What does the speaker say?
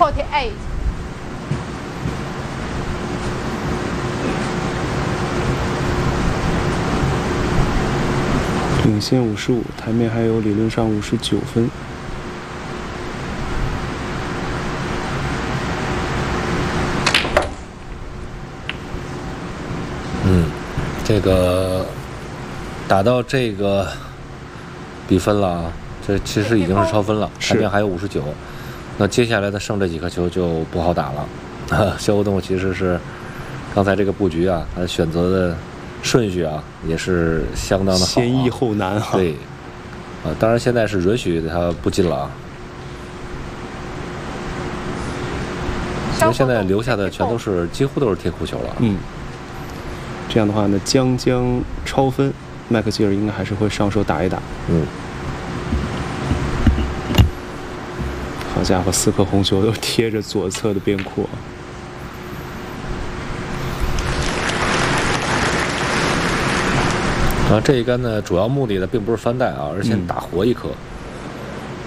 48. 领先55，台面还有理论上59分。 这个打到这个比分了啊，这其实已经是超分了，台面还有59。那接下来的剩这几颗球就不好打了。肖国栋其实是刚才这个布局啊，他选择的顺序啊也是相当的好、 先易后难啊。 对，当然现在是允许他不进了啊。因为现在留下的全都是几乎都是贴库球了。 这样的话呢，将超分，麦克吉尔应该还是会上手打一打。好家伙，4颗红球都贴着左侧的边库。 这一杆呢，主要目的呢并不是翻带啊，而是先打活一颗。